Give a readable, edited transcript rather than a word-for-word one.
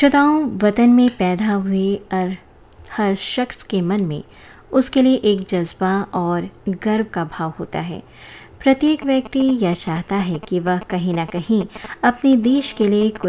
श्रोताओं, वतन में पैदा हुए हर शख्स के मन में उसके लिए एक जज्बा और गर्व का भाव होता है। प्रत्येक व्यक्ति यह चाहता है कि वह कहीं ना कहीं अपने देश के लिए